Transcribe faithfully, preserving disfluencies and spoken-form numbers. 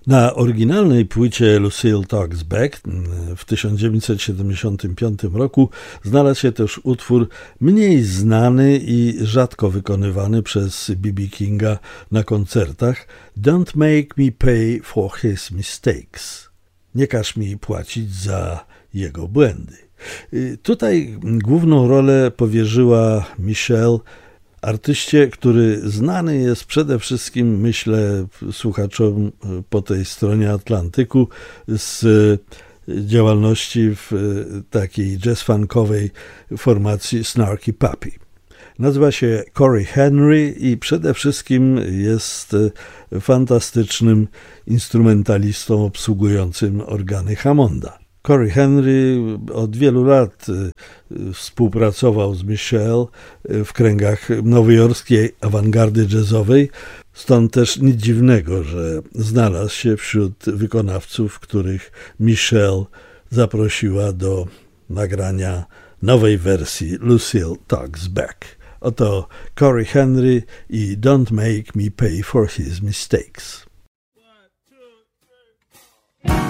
Na oryginalnej płycie Lucille Talks Back w tysiąc dziewięćset siedemdziesiątym piątym roku znalazł się też utwór mniej znany i rzadko wykonywany przez B B Kinga na koncertach Don't Make Me Pay for His Mistakes. Nie każ mi płacić za jego błędy. Tutaj główną rolę powierzyła Michelle, artyście, który znany jest przede wszystkim, myślę, słuchaczom po tej stronie Atlantyku z działalności w takiej jazz-funkowej formacji Snarky Puppy. Nazywa się Cory Henry i przede wszystkim jest fantastycznym instrumentalistą obsługującym organy Hammonda. Cory Henry od wielu lat współpracował z Michelle w kręgach nowojorskiej awangardy jazzowej, stąd też nic dziwnego, że znalazł się wśród wykonawców, których Michelle zaprosiła do nagrania nowej wersji Lucille Talks Back. Oto Cory Henry i Don't Make Me Pay for His Mistakes.